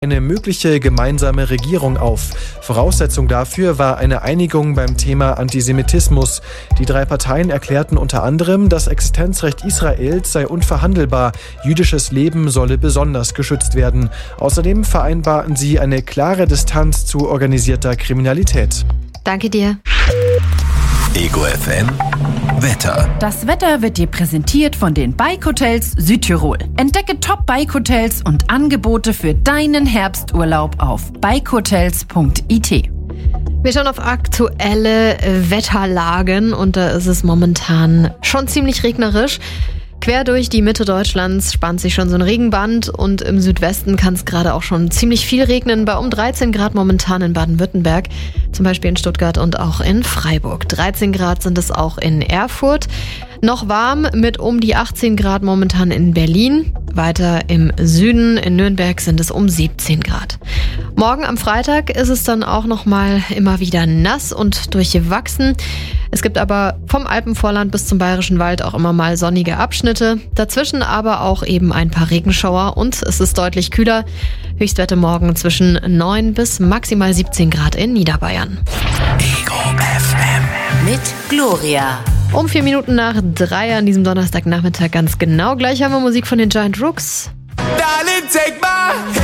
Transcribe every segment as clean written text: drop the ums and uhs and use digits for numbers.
eine mögliche gemeinsame Regierung auf. Voraussetzung dafür war eine Einigung beim Thema Antisemitismus. Die drei Parteien erklärten unter anderem, das Existenzrecht Israels sei unverhandelbar. Jüdisches Leben solle besonders geschützt werden. Außerdem vereinbarten sie eine klare Distanz zu organisierter Kriminalität. Danke dir. Ego FM Wetter. Das Wetter wird dir präsentiert von den Bike-Hotels Südtirol. Entdecke Top-Bike-Hotels und Angebote für deinen Herbsturlaub auf bikehotels.it. Wir schauen auf aktuelle Wetterlagen und da ist es momentan schon ziemlich regnerisch. Quer durch die Mitte Deutschlands spannt sich schon so ein Regenband und im Südwesten kann es gerade auch schon ziemlich viel regnen, bei um 13 Grad momentan in Baden-Württemberg, zum Beispiel in Stuttgart und auch in Freiburg. 13 Grad sind es auch in Erfurt. Noch warm mit um die 18 Grad momentan in Berlin. Weiter im Süden in Nürnberg sind es um 17 Grad. Morgen am Freitag ist es dann auch nochmal immer wieder nass und durchwachsen. Es gibt aber vom Alpenvorland bis zum Bayerischen Wald auch immer mal sonnige Abschnitte. Dazwischen aber auch eben ein paar Regenschauer und es ist deutlich kühler. Höchstwerte morgen zwischen 9 bis maximal 17 Grad in Niederbayern. Ego FM mit Gloria. Um 4 Minuten nach 3 an diesem Donnerstagnachmittag ganz genau. Gleich haben wir Musik von den Giant Rooks. Darling, take my hand.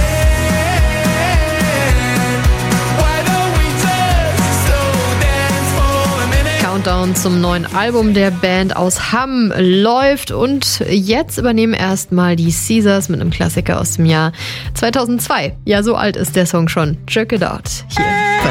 Why don't we just slow dance for a minute? Countdown zum neuen Album der Band aus Hamm läuft und jetzt übernehmen erstmal die Caesars mit einem Klassiker aus dem Jahr 2002. Ja, so alt ist der Song schon. Check it out. Hier.